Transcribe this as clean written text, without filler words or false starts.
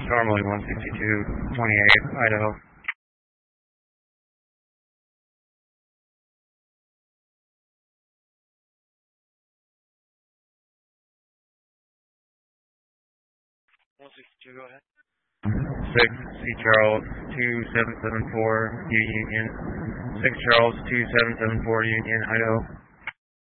Normally 162.28, Idaho. 162, go ahead. 6, C. Charles, 2774, Union. 6 Charles, 2774, Union, Idaho.